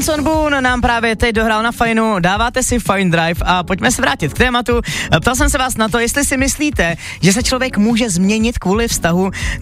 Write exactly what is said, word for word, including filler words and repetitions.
Benson Boone nám právě teď dohrál na fajnu, dáváte si Fine Drive a pojďme se vrátit k tématu. Ptal jsem se vás na to, jestli si myslíte, že se člověk může změnit kvůli vztahu.